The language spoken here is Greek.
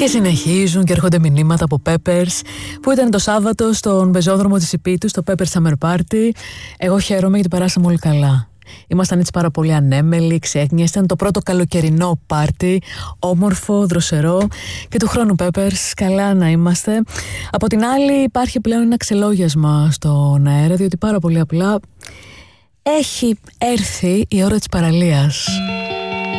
Και συνεχίζουν και έρχονται μηνύματα από Peppers που ήταν το Σάββατο στον πεζόδρομο της Ιππίτου, στο Peppers Summer Party. Εγώ χαίρομαι γιατί περάσαμε όλοι καλά. Ήμασταν έτσι πάρα πολύ ανέμελοι, ξέγνιες. Ήταν το πρώτο καλοκαιρινό πάρτι, όμορφο, δροσερό. Και του χρόνου Peppers, καλά να είμαστε. Από την άλλη υπάρχει πλέον ένα ξελόγιασμα στον αέρα, διότι πάρα πολύ απλά έχει έρθει η ώρα της παραλίας.